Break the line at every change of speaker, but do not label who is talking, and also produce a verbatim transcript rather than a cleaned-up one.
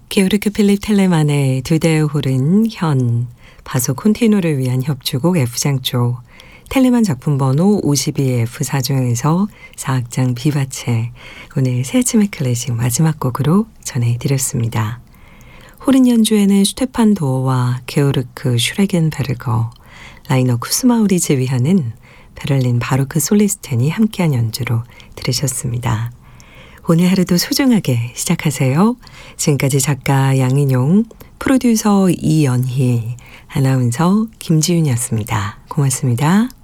게오르크 필립 텔레만의 두 대의 홀은 현, 바소 콘티노를 위한 협주곡 F장조, 텔레만 작품 번호 오십이 에프 사중에서 사악장 비바체, 오늘 새 아침의 클래식 마지막 곡으로 전해드렸습니다. 홀인 연주에는 슈테판 도어와 게오르크 슈레겐베르거, 라이너 쿠스마우리 제위하는 베를린 바로크 솔리스텐이 함께한 연주로 들으셨습니다. 오늘 하루도 소중하게 시작하세요. 지금까지 작가 양인용, 프로듀서 이연희, 아나운서 김지윤이었습니다. 고맙습니다.